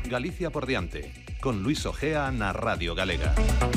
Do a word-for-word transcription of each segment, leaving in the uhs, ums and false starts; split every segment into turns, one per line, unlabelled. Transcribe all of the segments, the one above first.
Galicia por diante, con Luis Ojea na Radio Galega.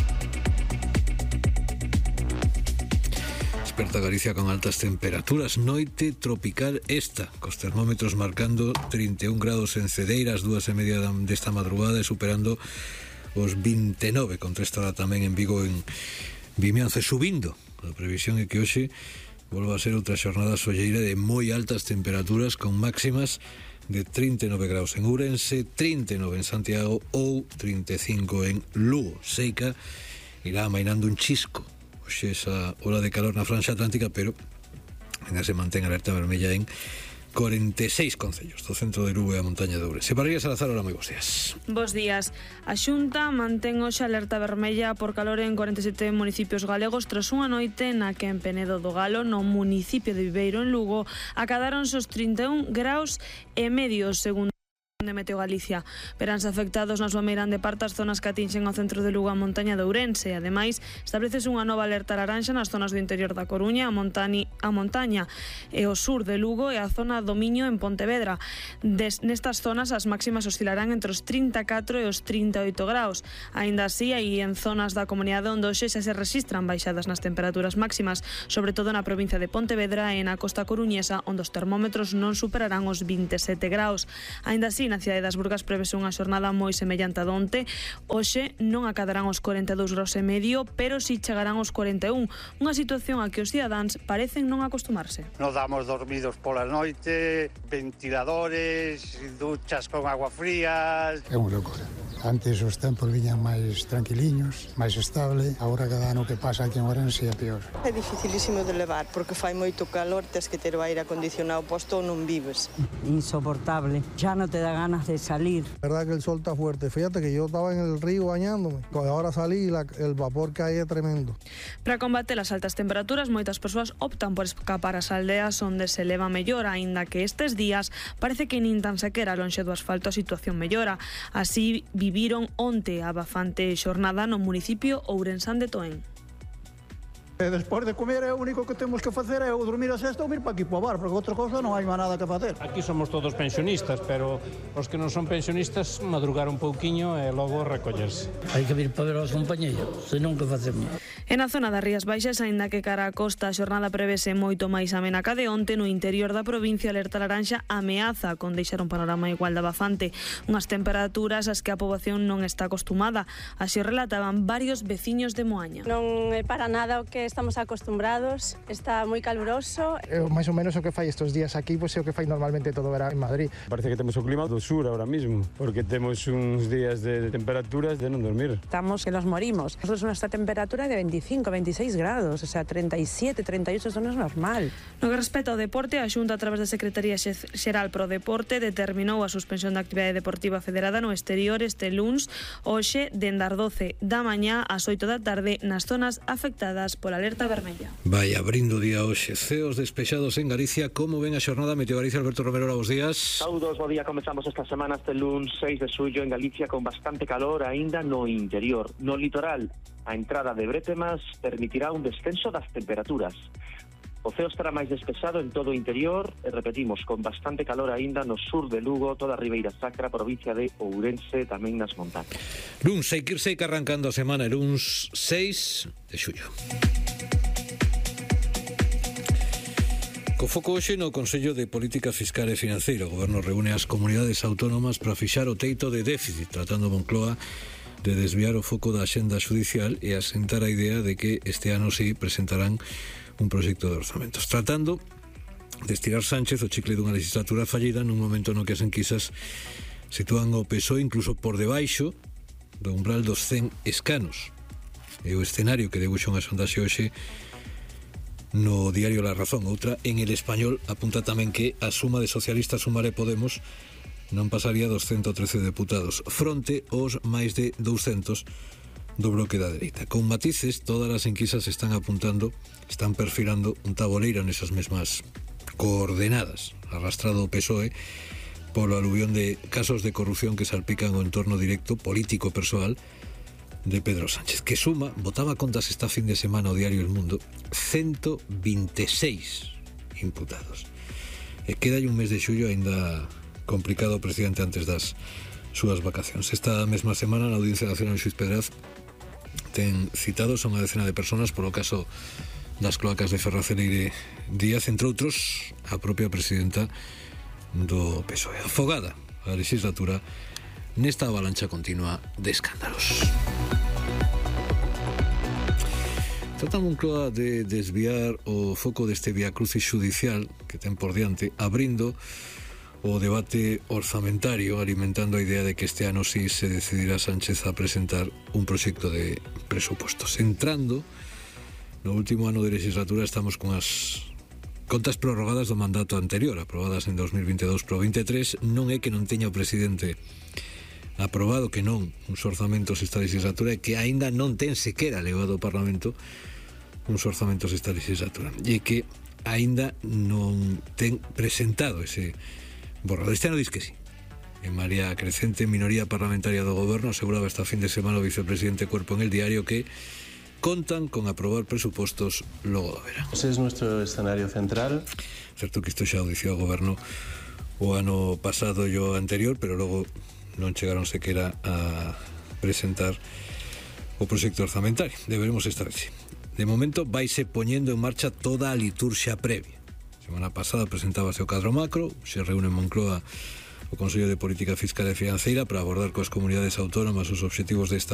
Desperta Galicia con altas temperaturas, noite tropical esta, cos termómetros marcando trinta e un grados en Cedeira ás dúas e media desta madrugada e superando os vinte e nove, contrastará tamén en Vigo, en Vimianzo, subindo. A previsión é que hoxe volva a ser outra xornada solleira de moi altas temperaturas, con máximas de trinta e nove graus en Ourense, trinta e nove en Santiago ou trinta e cinco en Lugo. Seica irá amainando un chisco hoxe esa ola de calor na franxa atlántica, pero ainda se mantén alerta vermella en cuarenta e seis concellos do centro de Lugo e a montaña de Ourense. Parrillas Salazar, hola, moi bons días.
Bos días. A Xunta mantén hoxe alerta vermella por calor en cuarenta e sete municipios galegos tras unha noite na que en Penedo do Galo, no municipio de Viveiro, en Lugo, acadaronse os trinta e un graus e medio, segundo de Meteo Galicia. Veránse afectados na súa meirande parte as zonas que atinxen ao centro de Lugo, a montaña de Ourense. Ademais, establecese unha nova alerta laranxa nas zonas do interior da Coruña, a, montani, a montaña e o sur de Lugo e a zona do Miño en Pontevedra. Des, nestas zonas as máximas oscilarán entre os trinta e catro e os trinta e oito graus. Aínda así, aí en zonas da comunidade onde hoxe xa se rexistran baixadas nas temperaturas máximas, sobre todo na provincia de Pontevedra e na costa coruñesa, onde os termómetros non superarán os vinte e sete graus. Aínda así, na cidade das Burgas prevese unha xornada moi semellante a donte. Hoxe non acadarán os cuarenta e dous graus e medio, pero si chegarán os cuarenta e un, unha situación a que os cidadáns parecen non acostumarse.
Nos damos dormidos pola noite, ventiladores, duchas con agua frías.
É unha locura. Antes os tempos viñan máis tranquiliños, máis estable. Agora cada ano que pasa aquí en Ourense é peor.
É dificilísimo de levar porque fai moito calor, tes que ter o aire acondicionado posto ou non vives.
Insoportable, ya no te da ganas de salir.
La verdad que el sol está fuerte. Fíjate que yo estaba en el río bañándome. Ahora salí y la, el vapor que hay es tremendo.
Para combater as altas temperaturas, moitas persoas optan por escapar ás aldeas onde se leva mellor, aínda que estes días parece que nin tan sequera lonxe do asfalto a situación mellora. Así viviron onte a bafante xornada no municipio ourensán de Toén.
Despois de comer é o único que temos que facer é o dormir a sesta ou vir para aquí para o bar, porque outra cosa non hai máis nada que facer.
Aquí somos todos pensionistas, pero os que non son pensionistas madrugar un pouquiño e logo recollerse.
Hai que vir para ver aos compañeiros, senón que facemos.
En a zona das Rías Baixas, aínda que cara a costa a xornada prevese moito máis amena ca de onte, no interior da provincia alerta laranxa ameaza con deixar un panorama igual de abafante. Unhas temperaturas ás que a poboación non está acostumada. Así relataban varios veciños de Moaña.
Non é para nada o que estamos acostumbrados, está moi caluroso.
É máis ou menos o que fai estes días aquí, pois é o que fai normalmente todo o verán en Madrid.
Parece que temos o clima do sur ahora mismo, porque temos uns días de temperaturas de non dormir.
Estamos que nos morimos. Nosotros nuestra temperatura de veinticinco, veintiséis grados, o sea, treinta y siete, treinta y ocho, eso non é normal.
No que respecta ao deporte, a Xunta, a través da Secretaría Xeral pro Deporte, determinou a suspensión da actividade deportiva federada no exterior este luns, hoxe, dende as doce da mañá ás oito da tarde, nas zonas afectadas pola alerta vermella.
Vai abrindo o día hoxe. Ceos despexados en Galicia. Como ven a xornada? Meteo Galicia, Alberto Romero, bos días.
Saúdos, bo día. Comezamos esta semana este luns seis de xullo en Galicia con bastante calor aínda no interior. No litoral, a entrada de brétemas permitirá un descenso das temperaturas. O ceo estará máis despexado en todo o interior e repetimos, con bastante calor aínda no sur de Lugo, toda a Ribeira Sacra, provincia de Ourense, tamén nas montañas.
Luns, hai que irse arrancando a semana, luns seis de xullo. Co foco hoxe no Consello de Política Fiscal e Financeira, o Goberno reúne as comunidades autónomas para fixar o teito de déficit, tratando Moncloa de desviar o foco da axenda xudicial e asentar a idea de que este ano sí presentarán un proxecto de orzamentos, tratando de estirar Sánchez o chicle dunha legislatura fallida nun momento no que as enquisas sitúan o P S O E incluso por debaixo do umbral dos cen escanos. E o escenario que debuxa unha sondaxe hoxe no diario La Razón. Outra en El Español apunta tamén que a suma de socialistas, Sumar e Podemos non pasaría dos ciento trece deputados fronte aos máis de douscentos do bloque da dereita. Con matices, todas as enquisas están apuntando, están perfilando un taboleiro nesas mesmas coordenadas, arrastrado o P S O E polo aluvión de casos de corrupción que salpican o entorno directo político persoal de Pedro Sánchez, que suma, botaba contas esta fin de semana o diario El Mundo, ciento veintiséis imputados. E queda un mes de xullo aínda complicado o presidente antes das súas vacacións. Esta mesma semana na Audiencia Nacional Xuiz Pedraz ten citados a unha decena de personas polo caso das cloacas de Ferrazeleire Díaz, entre outros a propia presidenta do P S O E. Afogada a legislatura nesta avalancha continua de escándalos. Trata Moncloa de desviar o foco deste viacrucis judicial que ten por diante, abrindo o debate orzamentario, alimentando a idea de que este ano sí se decidirá Sánchez a presentar un proxecto de presupostos. Entrando no último ano de legislatura, estamos con as contas prorrogadas do mandato anterior, aprobadas en dos mil veintidós para o veintitrés. Non é que non teña o presidente aprobado, que non, uns orzamentos esta legislatura, e que aínda non ten sequera levado ao Parlamento uns orzamentos esta legislatura, e que aínda non ten presentado ese borrado. Este ano diz que sí. En María crecente minoría parlamentaria do goberno aseguraba esta fin de semana o vicepresidente Cuerpo en El Diario que contan con aprobar presupostos logo do verano.
Ese es nuestro escenario central.
Certo que isto xa o dicía o goberno o ano pasado e o anterior, pero logo non chegaron sequera a presentar o proxecto orzamentario. Deberemos esta vez. De momento vaise poñendo en marcha toda a liturxia previa. Semana pasada presentábase o cadro macro, se reúne en Moncloa o Consello de Política Fiscal e Financeira para abordar coas comunidades autónomas os obxectivos desta